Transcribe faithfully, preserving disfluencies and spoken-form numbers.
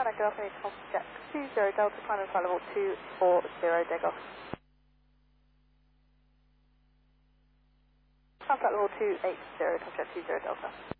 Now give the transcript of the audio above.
China Golf eight, Jack two zero Delta, climb and flight level two four zero, take off. Climb flight level two eight zero, Jack two zero Delta.